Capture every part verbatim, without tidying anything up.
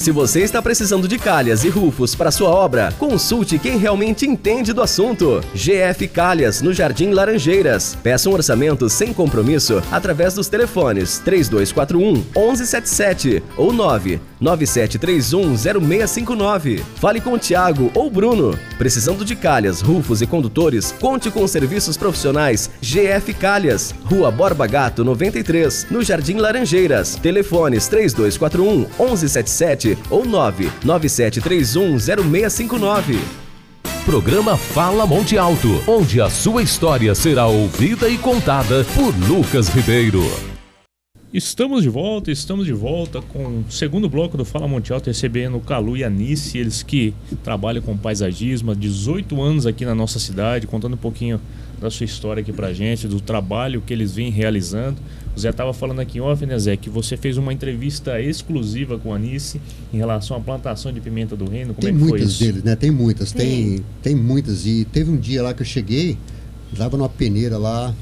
Se você está precisando de calhas e rufos para sua obra, consulte quem realmente entende do assunto. G F Calhas, no Jardim Laranjeiras. Peça um orçamento sem compromisso através dos telefones três dois quatro um, um um sete sete ou nove nove sete três um, zero seis cinco nove. Fale com o Thiago ou Bruno. Precisando de calhas, rufos e condutores, conte com os serviços profissionais G F Calhas. Rua Borba Gato, noventa e três, no Jardim Laranjeiras. Telefones três dois quatro um, um um sete sete ou nove nove sete três um, zero seis cinco nove. Programa Fala Monte Alto, onde a sua história será ouvida e contada por Lucas Ribeiro. Estamos de volta, estamos de volta com o segundo bloco do Fala Monte Alto, recebendo o Calu e a Anice, eles que trabalham com paisagismo há dezoito anos aqui na nossa cidade, contando um pouquinho da sua história aqui pra gente, do trabalho que eles vêm realizando. O Zé estava falando aqui em off, né, Zé, que você fez uma entrevista exclusiva com a Anice em relação à plantação de pimenta do reino. Como tem é que foi muitas isso? deles, né? Tem muitas, tem. Tem. tem muitas. E teve um dia lá que eu cheguei, estava numa peneira lá,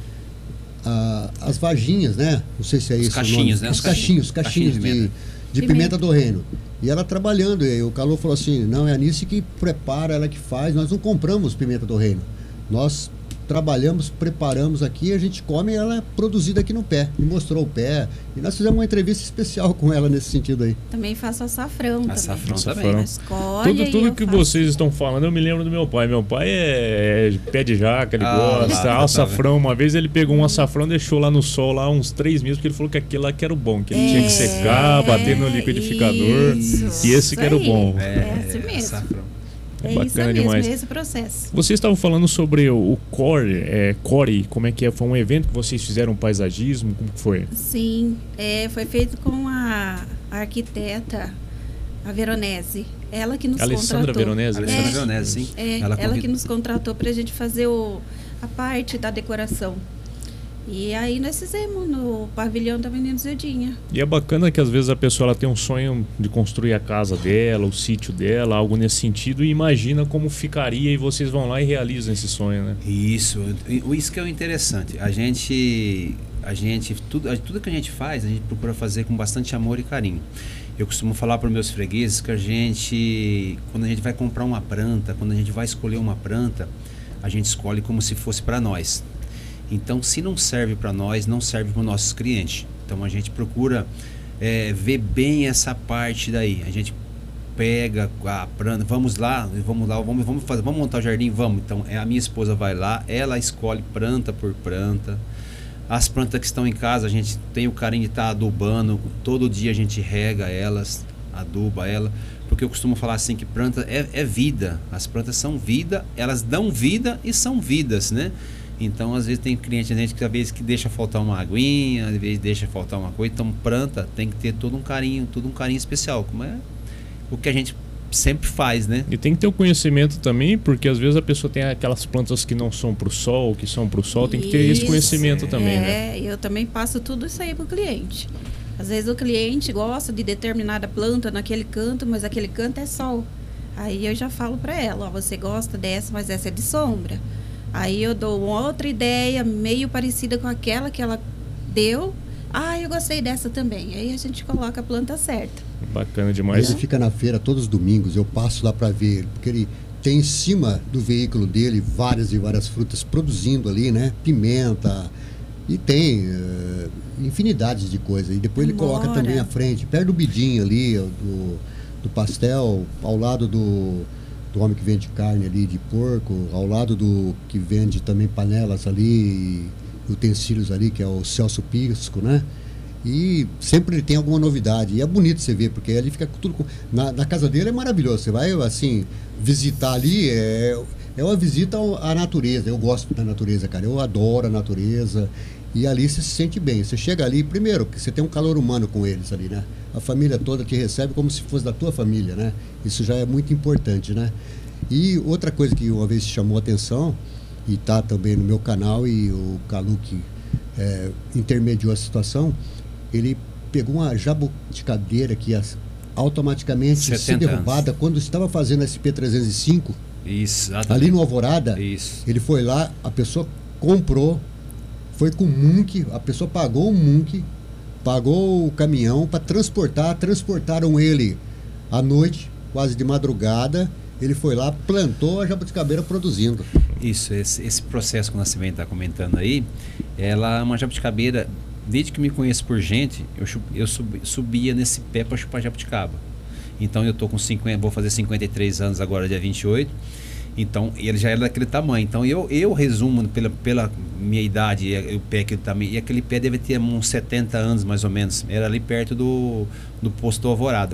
ah, as vaginhas, né? Não sei se é os isso cachinhos, o nome. né? Os cachinhos, cachinhos, cachinhos de, de pimenta. pimenta do reino. E ela trabalhando, e o Calu falou assim, não, é a Anice que prepara, ela que faz, nós não compramos pimenta do reino. Nós trabalhamos, preparamos aqui, a gente come, ela é produzida aqui no pé. E mostrou o pé. E nós fizemos uma entrevista especial com ela nesse sentido aí. Também faço açafrão. Açafrão também. também. Escolhe tudo tudo que faço. vocês estão falando, eu me lembro do meu pai. Meu pai é, é pé de jaca, ele ah, gosta. lá, açafrão, tá uma vez ele pegou um açafrão, deixou lá no sol lá uns três meses, porque ele falou que aquele lá que era o bom, que ele é, tinha que secar, bater no liquidificador. Isso, e esse que era o bom. É, é assim mesmo. Açafrão. É, É bacana isso mesmo, demais. é esse processo. Vocês estavam falando sobre o, o Core, é, Core, como é que é? Foi um evento que vocês fizeram um paisagismo, como que foi? Sim, é, foi feito com a, a arquiteta, a Veronese. Ela que nos Alessandra contratou. Veronese? Alessandra É, Veronese, sim. É, ela ela, convid... que nos contratou para a gente fazer o, a parte da decoração. E aí nós fizemos no pavilhão da Menina Zildinha. E é bacana que às vezes a pessoa ela tem um sonho de construir a casa dela, o sítio dela, algo nesse sentido, e imagina como ficaria e vocês vão lá e realizam esse sonho, né? Isso, isso que é o interessante. A gente, a gente tudo, tudo que a gente faz, a gente procura fazer com bastante amor e carinho. Eu costumo falar para os meus fregueses que a gente, quando a gente vai comprar uma planta, quando a gente vai escolher uma planta, a gente escolhe como se fosse para nós. Então, se não serve para nós, não serve para os nossos clientes. Então, a gente procura é, ver bem essa parte daí. A gente pega a planta, vamos lá, vamos lá, vamos, vamos, fazer, vamos montar o jardim, vamos. Então, é, a minha esposa vai lá, ela escolhe planta por planta. As plantas que estão em casa, a gente tem o carinho de estar tá adubando. Todo dia a gente rega elas, aduba ela. Porque eu costumo falar assim que planta é, é vida. As plantas são vida, elas dão vida e são vidas, né? Então, às vezes tem cliente, a gente que às vezes que deixa faltar uma aguinha, às vezes deixa faltar uma coisa. Então, planta tem que ter todo um carinho, todo um carinho especial, como é o que a gente sempre faz, né? E tem que ter o conhecimento também, porque às vezes a pessoa tem aquelas plantas que não são pro sol, que são pro sol, tem que ter esse conhecimento também, é, né? É, eu também passo tudo isso aí pro cliente. Às vezes o cliente gosta de determinada planta naquele canto, mas aquele canto é sol. Aí eu já falo para ela, ó, você gosta dessa, mas essa é de sombra. Aí eu dou uma outra ideia meio parecida com aquela que ela deu. Ah, eu gostei dessa também. Aí a gente coloca a planta certa. Bacana demais. Ele fica na feira todos os domingos, eu passo lá para ver ele, porque ele tem em cima do veículo dele várias e várias frutas produzindo ali, né? Pimenta, e tem uh, infinidades de coisas. E depois ele Amora. coloca também à frente, perto do bidinho ali, do, do pastel, ao lado do... do homem que vende carne ali de porco, ao lado do que vende também panelas ali, utensílios ali, que é o Celso Pisco, né? E sempre ele tem alguma novidade. E é bonito você ver, porque ali fica tudo... Com... Na, na casa dele é maravilhoso. Você vai, assim, visitar ali, é, é uma visita à natureza. Eu gosto da natureza, cara. Eu adoro a natureza. E ali você se sente bem. Você chega ali, primeiro, porque você tem um calor humano com eles ali, né? A família toda te recebe como se fosse da tua família, né? Isso já é muito importante, né? E outra coisa que uma vez chamou a atenção, e está também no meu canal, e o Calu que é, intermediou a situação, ele pegou uma jabuticabeira que ia automaticamente ser derrubada quando estava fazendo a S P trezentos e cinco, Isso, ali no Alvorada. Isso. Ele foi lá, a pessoa comprou, foi com o Munk, a pessoa pagou o Munk, pagou o caminhão para transportar, transportaram ele À noite, quase de madrugada, ele foi lá, plantou a jabuticabeira produzindo. Isso, esse, esse processo que o Nascimento está comentando aí, ela é uma jabuticabeira, desde que me conheço por gente, eu, eu sub, subia nesse pé para chupar jabuticaba. Então eu tô com cinquenta, vou fazer cinquenta e três anos agora, dia vinte e oito. Então ele já era daquele tamanho. Então eu, eu resumo pela, pela minha idade e o pé que ele também, e aquele pé deve ter uns setenta anos mais ou menos. Era ali perto do, do posto Alvorada.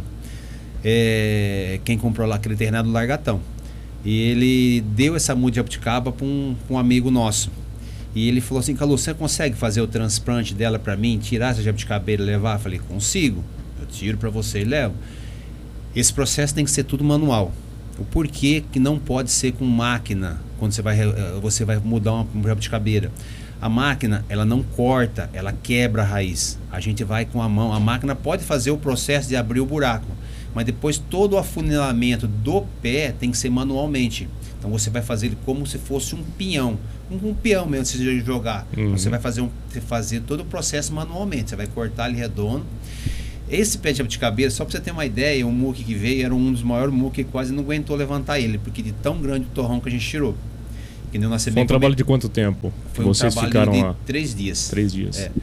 É, quem comprou lá aquele terreno do Largatão. E ele deu essa muda de jabuticaba para um, um amigo nosso. E ele falou assim: Calu, você consegue fazer o transplante dela para mim, tirar essa jabuticabeira e levar? Eu falei: consigo, eu tiro para você e levo. Esse processo tem que ser tudo manual. O porquê que não pode ser com máquina, quando você vai, você vai mudar uma, uma jabuticabeira? A máquina, ela não corta, ela quebra a raiz. A gente vai com a mão. A máquina pode fazer o processo de abrir o buraco, mas depois todo o afunilamento do pé tem que ser manualmente. Então você vai fazer ele como se fosse um pinhão, um, um peão mesmo, se você jogar. Uhum. Você vai fazer, um, fazer todo o processo manualmente. Você vai cortar ele redondo. Esse pé de jabuticabeira, só para você ter uma ideia, o muque que veio era um dos maiores muques que quase não aguentou levantar ele, porque de tão grande o torrão que a gente tirou. Que nem o Nascimento. Foi um trabalho de quanto tempo? Foi que um vocês trabalho ficaram de lá? três dias. Três dias. É.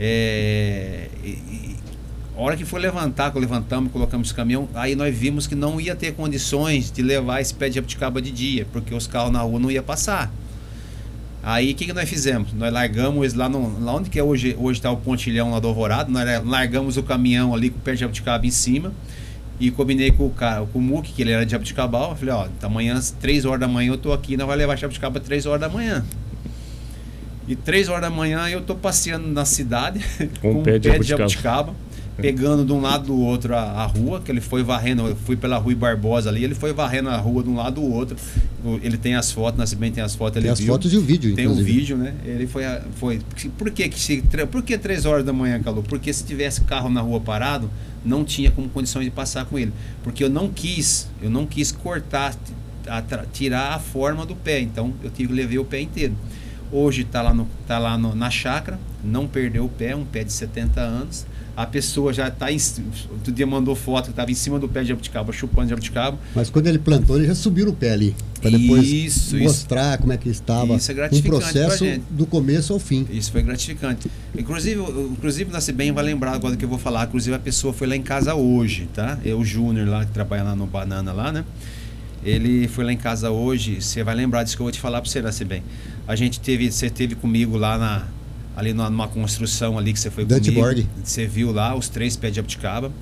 É, e, e, a hora que foi levantar, que levantamos, colocamos esse caminhão, aí nós vimos que não ia ter condições de levar esse pé de jabuticaba de dia, porque os carros na rua não iam passar. Aí o que, que nós fizemos? Nós largamos eles lá, no, lá onde que é hoje hoje está o pontilhão lá do Alvorado, nós largamos o caminhão ali com o pé de jabuticaba em cima e combinei com o cara, com o Muque, que ele era de jabuticabal. Eu falei: ó, amanhã, três horas da manhã eu tô aqui, nós vamos levar jabuticaba três horas da manhã. E três horas da manhã eu tô passeando na cidade com, com o pé de jabuticaba, jabuticaba pegando de um lado do outro a, a rua, que ele foi varrendo, eu fui pela Rui Barbosa ali, ele foi varrendo a rua de um lado do outro. Ele tem as fotos, Nascimento tem as fotos, ele tem as viu. fotos e o vídeo, tem inclusive. o vídeo, né? Ele foi, foi por que que se, por que três horas da manhã, Calu? Porque se tivesse carro na rua parado, não tinha como condições de passar com ele, porque eu não quis, eu não quis cortar, a, tirar a forma do pé, então eu tive que levar o pé inteiro. Hoje está lá, no, tá lá no, na chácara, não perdeu o pé, um pé de setenta anos. A pessoa já está em. Outro dia mandou foto que estava em cima do pé de jabuticaba, chupando jabuticaba. Mas quando ele plantou, ele já subiu no pé ali. Para depois isso, mostrar isso. como é que estava. Isso é gratificante. Um processo do começo ao fim. Isso foi gratificante. Inclusive, inclusive o Nascimento vai lembrar agora do que eu vou falar. Inclusive, a pessoa foi lá em casa hoje, tá? Eu, o Júnior lá, que trabalha lá no Banana, lá, né? Ele foi lá em casa hoje. Você vai lembrar disso que eu vou te falar para você, Nascimento. A gente teve, você teve comigo lá na. Ali numa construção ali que você foi Dante comigo, Borg. você viu lá os três pés de jabuticaba.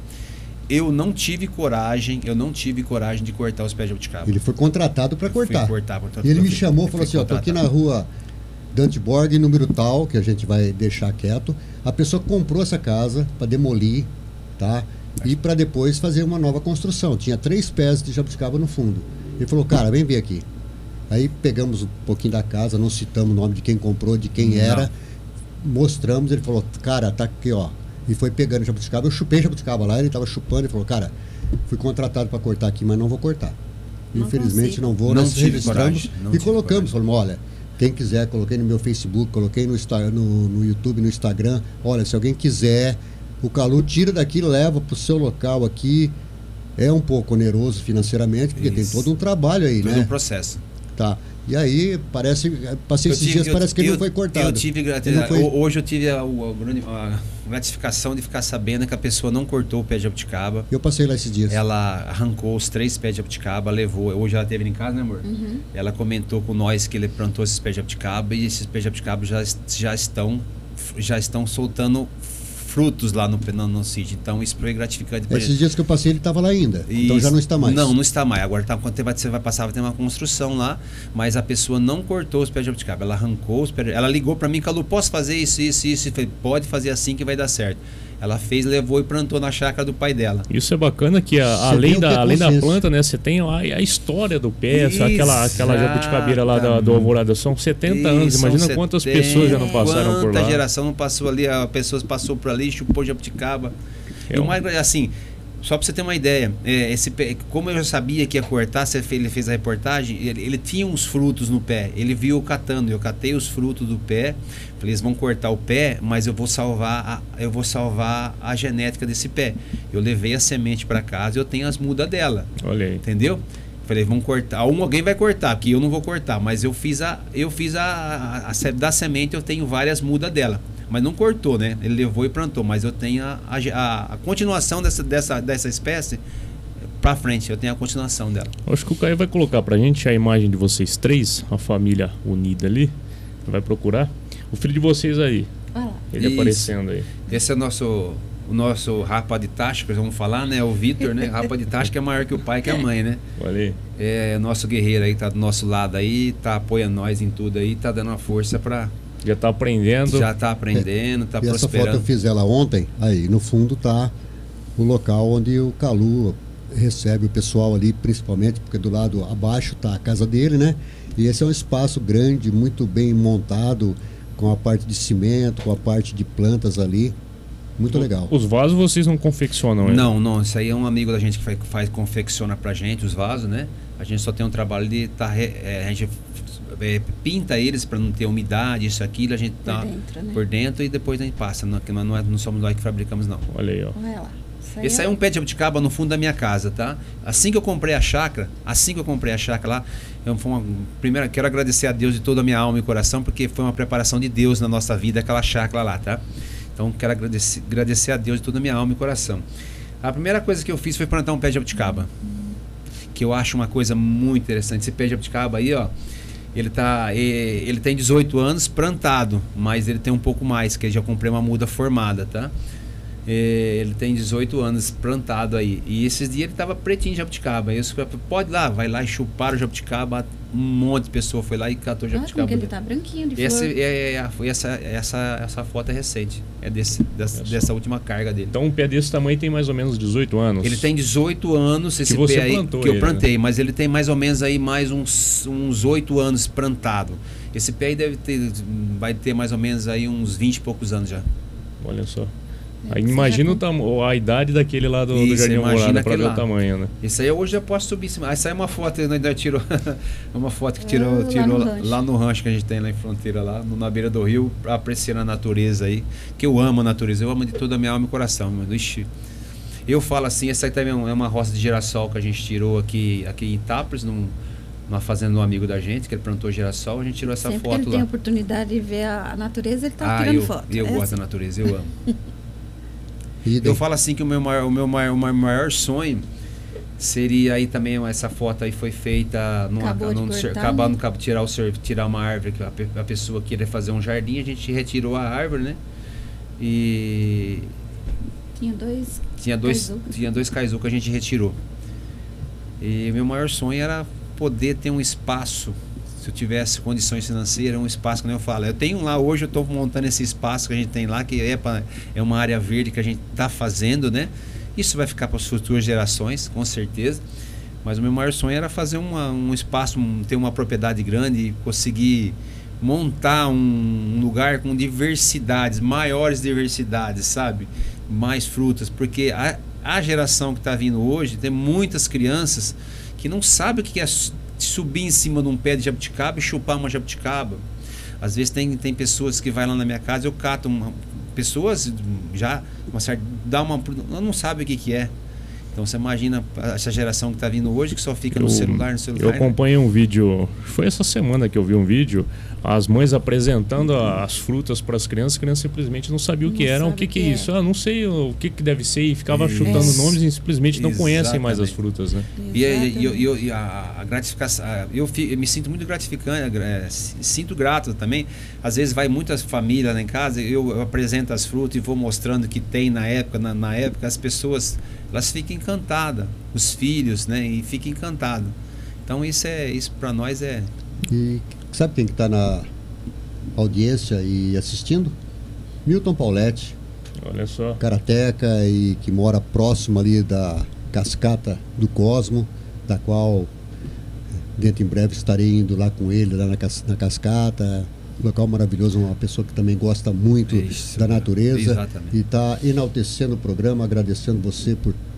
Eu não tive coragem, eu não tive coragem de cortar os pés de jabuticaba. Ele foi contratado para cortar. cortar. E ele me chamou e falou assim: ó, tô aqui na rua Dante Borg, número tal, que a gente vai deixar quieto. A pessoa comprou essa casa para demolir, tá? E para depois fazer uma nova construção. Tinha três pés de jabuticaba no fundo. Ele falou: cara, vem ver aqui. Aí pegamos um pouquinho da casa, não citamos o nome de quem comprou, de quem não. era. Mostramos, ele falou: cara, tá aqui, ó. E foi pegando jabuticaba. Eu chupei jabuticaba lá, ele tava chupando e falou: cara, fui contratado para cortar aqui, mas não vou cortar. Não Infelizmente consigo. não vou. Não Nós registramos e colocamos. Falamos: olha, quem quiser, coloquei no meu Facebook, coloquei no, no, no YouTube, no Instagram. Olha, se alguém quiser, o Calu tira daqui, leva pro seu local aqui. É um pouco oneroso financeiramente, porque Isso. tem todo um trabalho aí, todo né? um processo. Tá. E aí, parece, passei eu esses tive, dias, eu, parece que ele eu, não foi cortado. Eu tive foi... Hoje eu tive a, a, a gratificação de ficar sabendo que a pessoa não cortou o pé de jabuticaba. Eu passei lá esses dias. Ela arrancou os três pés de jabuticaba, levou. Hoje ela esteve em casa, né, amor? Uhum. Ela comentou com nós que ele plantou esses pés de jabuticaba e esses pés de jabuticaba já, já, estão, já estão soltando frutos lá no, no, no sítio. Então isso foi gratificante. Esses gente. dias que eu passei ele estava lá ainda. Isso. Então já não está mais. Não, não está mais. Agora tá, quando você vai passar vai ter uma construção lá, mas a pessoa não cortou os pés de jabuticaba. Ela arrancou os pés. Ela ligou para mim, Calu, posso fazer isso, isso, isso? Eu falei: pode fazer assim que vai dar certo. Ela fez, levou e plantou na chácara do pai dela. Isso é bacana que a, além, da, além da planta, né, você tem lá a história do pé, aquela, aquela jabuticabeira lá da, do Alvorada. São setenta Isso, anos, imagina setenta, quantas pessoas já não passaram por lá. Quanta geração não passou ali, a pessoas passou por ali, chupou jabuticaba. É e o um... mais assim, Só para você ter uma ideia, é, esse pé, como eu já sabia que ia cortar, você fez, ele fez a reportagem, ele, ele tinha uns frutos no pé, ele viu eu catando, eu catei os frutos do pé, falei, eles vão cortar o pé, mas eu vou salvar a, eu vou salvar a genética desse pé. Eu levei a semente para casa e eu tenho as mudas dela. Olha aí. Entendeu? Falei, vamos cortar. Um, alguém vai cortar, porque eu não vou cortar, mas eu fiz a, eu fiz a, a, a da semente, eu tenho várias mudas dela. Mas não cortou, né? Ele levou e plantou. Mas eu tenho a, a, a continuação dessa, dessa, dessa espécie pra frente. Eu tenho a continuação dela. Acho que o Caio vai colocar pra gente a imagem de vocês três, a família unida ali. Vai procurar. O filho de vocês aí. Olha lá. Ele Isso. aparecendo aí. Esse é o nosso, o nosso rapa de tacho, que vamos falar, né? O Vitor, né? Rapa de tacho que é maior que o pai e que a mãe, né? Olha aí. É nosso guerreiro aí, tá do nosso lado aí, tá apoiando nós em tudo aí, tá dando uma força pra... Já tá aprendendo. Já tá aprendendo, tá E essa foto eu prosperando. fiz ela ontem, aí no fundo tá o local onde o Calu recebe o pessoal ali, principalmente, porque do lado abaixo tá a casa dele, né? E esse é um espaço grande, muito bem montado, com a parte de cimento, com a parte de plantas ali. Muito legal. Os vasos vocês não confeccionam, né? Não, não, isso aí é um amigo da gente que faz, faz confecciona pra gente os vasos, né? A gente só tem um trabalho de tá, é, a gente é, pinta eles para não ter umidade, isso, aquilo, a gente tá Por dentro, né? por dentro e depois a gente passa, não, que não, é, não somos nós que fabricamos, não. Olha aí, ó. Olha lá. Isso Esse aí é um pé de jabuticaba no fundo da minha casa, tá? Assim que eu comprei a chácara, assim que eu comprei a chácara lá, eu foi uma, primeiro quero agradecer a Deus de toda a minha alma e coração, porque foi uma preparação de Deus na nossa vida, aquela chácara lá, tá? Então quero agradecer, agradecer a Deus de toda a minha alma e coração. A primeira coisa que eu fiz foi plantar um pé de jabuticaba, que eu acho uma coisa muito interessante. Esse pé de jabuticaba aí, ó, ele tá, ele tem dezoito anos plantado, mas ele tem um pouco mais, que eu já comprei uma muda formada, tá? Ele tem dezoito anos plantado aí. E esses dias ele tava pretinho de jabuticaba. Eu falei, pode ir lá, vai lá e chupar o jabuticaba. Um monte de pessoa foi lá e catou o Ah, jabuticaba. como que ele tá branquinho de Esse flor. é, é, foi essa, essa, essa foto é recente. É desse, dessa, dessa última carga dele. Então um pé desse tamanho tem mais ou menos dezoito anos. Ele tem dezoito anos, esse Que você pé aí, plantou que eu ele, plantei, mas ele tem mais ou menos aí mais uns uns oito anos plantado. Esse pé aí deve ter, vai ter mais ou menos aí uns vinte e poucos anos já. Olha só. É, Aí você imagina já o tamo- a idade daquele lá do, do Isso, Jardim imagina Alvorada pra aquele ver lá. o tamanho, né? Esse aí eu hoje já posso subir em cima. Essa aí é uma foto, né, ainda tirou. É uma foto que tirou, Ah, lá tirou no lá, rancho. lá no rancho que a gente tem lá em fronteira, lá no- na beira do rio, apreciando a natureza aí. Que eu amo a natureza, eu amo de toda a minha alma e coração, mano. Ixi. Eu falo assim, essa aí também é uma roça de girassol que a gente tirou aqui, aqui em Itápolis, num, numa fazenda de um amigo da gente, que ele plantou girassol, a gente tirou essa Sempre que foto ele lá. tem a oportunidade de ver a, a natureza, ele tá ah, tirando eu, foto. eu É gosto assim. da natureza, eu amo. Idem. Eu falo assim que o meu maior, o meu maior, o meu maior sonho seria aí também, essa foto aí foi feita numa, Acabou de num, cortar, acabando né? de tirar, o, ser- tirar uma árvore, que a, pe- a pessoa queria fazer um jardim, a gente retirou a árvore, né? E Tinha dois. tinha dois, Caizucos. tinha dois caizucos que a gente retirou. E meu maior sonho era poder ter um espaço, se eu tivesse condições financeiras, um espaço, como eu falo. Eu tenho lá, hoje eu estou montando esse espaço que a gente tem lá, que é, pra, é uma área verde que a gente está fazendo, né? Isso vai ficar para as futuras gerações, com certeza. Mas o meu maior sonho era fazer uma, um espaço, um, ter uma propriedade grande, conseguir montar um, um lugar com diversidades, maiores diversidades, sabe? Mais frutas, porque a, a geração que está vindo hoje, tem muitas crianças que não sabem o que é su- subir em cima de um pé de jabuticaba e chupar uma jabuticaba. Às vezes tem, tem pessoas que vai lá na minha casa, eu cato uma, pessoas já uma certa, dá uma, não sabe o que, que é. Então você imagina essa geração que está vindo hoje, que só fica no Eu- celular, no celular. Eu né? acompanhei um vídeo, foi essa semana que eu vi um vídeo, as mães apresentando a- as frutas para as crianças, as crianças simplesmente não sabiam o que Não eram, o sabe que, o que é que é. isso, ah, não sei o que, que deve ser, e ficava Isso. chutando nomes e simplesmente não conhecem mais as Exatamente. frutas, né? E, e, e, Exatamente. e- e a, a gratificação, a- eu, fi- eu me sinto muito gratificante, é, s- sinto grato também. Às vezes vai muitas famílias lá em casa, eu, eu apresento as frutas e vou mostrando o que tem na época, na, na época as pessoas, elas ficam encantadas, os filhos, né, e ficam encantados. Então isso é, isso para nós é E sabe quem que está na audiência e assistindo? Milton Pauletti, Olha só. karateca e que mora próximo ali da Cascata do Cosmo, da qual dentro em breve estarei indo lá com ele, lá na, cas- na Cascata. Local maravilhoso, uma pessoa que também gosta muito Isso, da natureza exatamente. e está enaltecendo o programa, agradecendo você por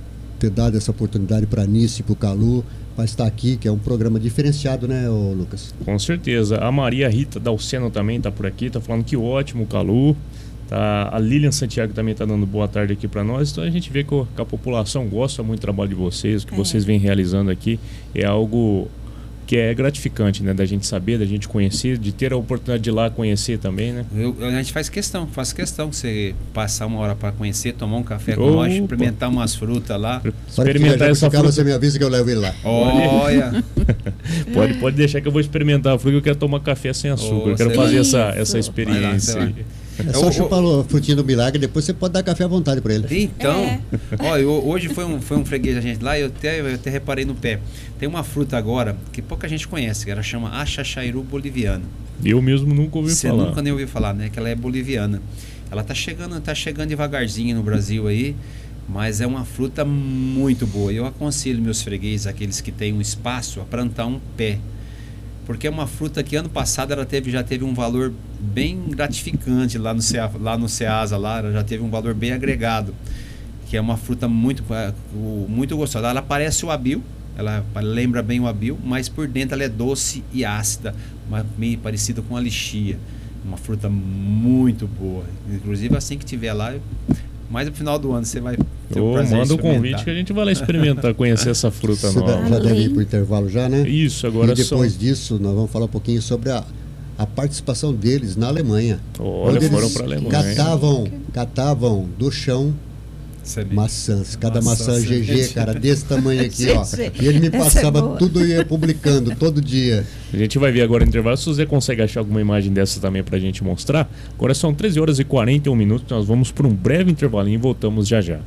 ter dado essa oportunidade para a Anice e para o Calu, para estar aqui, que é um programa diferenciado, né, ô Lucas? Com certeza. A Maria Rita Dalceno também está por aqui, está falando que ótimo, Calu. Tá, a Lilian Santiago também está dando boa tarde aqui para nós. Então a gente vê que a população gosta muito do trabalho de vocês, o que é. vocês vêm realizando aqui é algo que é gratificante, né? Da gente saber, da gente conhecer, de ter a oportunidade de ir lá conhecer também, né? Eu, a gente faz questão, faz questão que você passar uma hora para conhecer, tomar um café com Opa. nós, experimentar umas frutas lá. Experimentar essa fruta. Você me avisa que eu levo ele lá. Olha! pode, pode deixar que eu vou experimentar a fruta, eu quero tomar café sem açúcar. Oh, eu quero fazer essa, essa experiência. Lá, é só chupar a frutinha do milagre, depois você pode dar café à vontade para ele. Então, é. ó, eu, hoje foi um, foi um freguês da gente lá e eu até, eu até reparei no pé. Tem uma fruta agora que pouca gente conhece, que ela chama Axaxairu boliviana. Eu mesmo nunca ouvi Você falar. Você nunca nem ouviu falar, né? Que ela é boliviana. Ela tá chegando, tá chegando devagarzinho no Brasil aí, mas é uma fruta muito boa. Eu aconselho meus fregueses, aqueles que têm um espaço, a plantar um pé. Porque é uma fruta que ano passado ela teve, já teve um valor bem gratificante lá no, Cea, lá no Ceasa, lá, ela já teve um valor bem agregado, que é uma fruta muito, muito gostosa. Ela parece o abil, ela lembra bem o abil, mas por dentro ela é doce e ácida, meio parecida com a lixia. Uma fruta muito boa. Inclusive assim que tiver lá, mais no final do ano você vai ter o oh, prazer manda de o convite que a gente vai lá experimentar, conhecer essa fruta Você nova. já deve ir para o intervalo já, né? Isso, agora E depois são... disso, nós vamos falar um pouquinho sobre a, a participação deles na Alemanha. Olha, onde foram eles para a Alemanha. Catavam, catavam do chão Sabe? maçãs. Cada maçã, maçã G G, cara, desse tamanho aqui, ó. E ele me passava tudo e ia publicando todo dia. A gente vai ver agora no intervalo se você consegue achar alguma imagem dessa também pra gente mostrar. Agora são treze horas e quarenta e um minutos, nós vamos por um breve intervalinho e voltamos já já.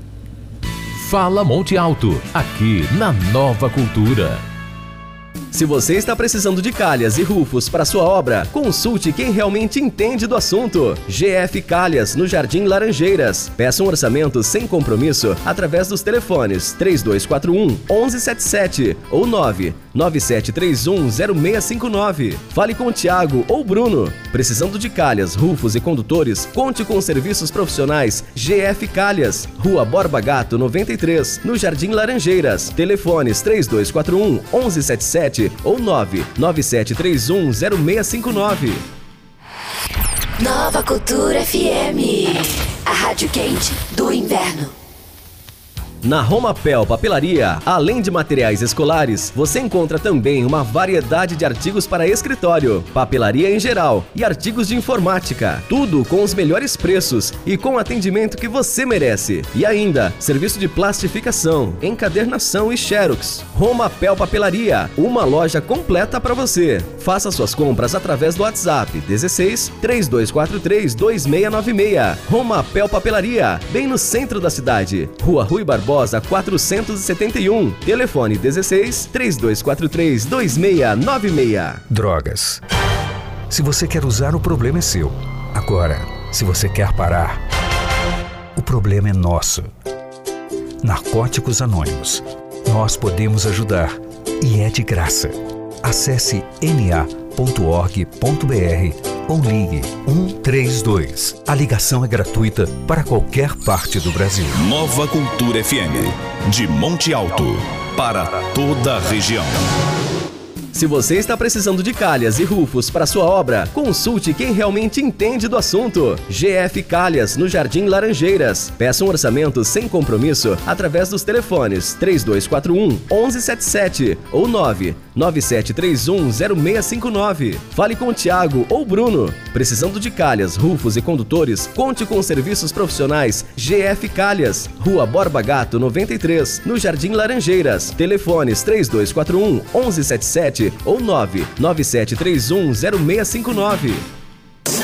Fala Monte Alto, aqui na Nova Cultura. Se você está precisando de calhas e rufos para sua obra, consulte quem realmente entende do assunto. G F Calhas, no Jardim Laranjeiras. Peça um orçamento sem compromisso através dos telefones três dois quatro um, um um sete sete ou nove nove sete três um, zero seis cinco nove. Fale com o Thiago ou Bruno. Precisando de calhas, rufos e condutores, conte com os serviços profissionais G F Calhas. Rua Borba Gato, noventa e três, no Jardim Laranjeiras. Telefones três dois quatro um, um um sete sete ou nove nove sete três um, zero seis cinco nove. Nova Cultura F M, a rádio quente do inverno. Na Romapel Papelaria, além de materiais escolares, você encontra também uma variedade de artigos para escritório, papelaria em geral e artigos de informática. Tudo com os melhores preços e com o atendimento que você merece. E ainda, serviço de plastificação, encadernação e xerox. Romapel Papelaria, uma loja completa para você. Faça suas compras através do WhatsApp dezesseis, três dois quatro três, dois seis nove seis. Romapel Papelaria, bem no centro da cidade. Rua Rui Barbosa, quatrocentos e setenta e um. Telefone dezesseis, três dois quatro três, dois seis nove seis. Drogas. Se você quer usar, o problema é seu. Agora, se você quer parar, o problema é nosso. Narcóticos Anônimos. Nós podemos ajudar e é de graça. Acesse n a ponto org ponto b r ou ligue um três dois. A ligação é gratuita para qualquer parte do Brasil. Nova Cultura F M, de Monte Alto, para toda a região. Se você está precisando de calhas e rufos para sua obra, consulte quem realmente entende do assunto. G F Calhas, no Jardim Laranjeiras. Peça um orçamento sem compromisso através dos telefones três dois quatro um, um um sete sete ou nove nove sete três um, zero seis cinco nove. Fale com o Thiago ou Bruno. Precisando de calhas, rufos e condutores, conte com os serviços profissionais G F Calhas. Rua Borba Gato, noventa e três, no Jardim Laranjeiras. Telefones três dois quatro um, um um sete sete ou nove nove sete três um, zero seis cinco nove.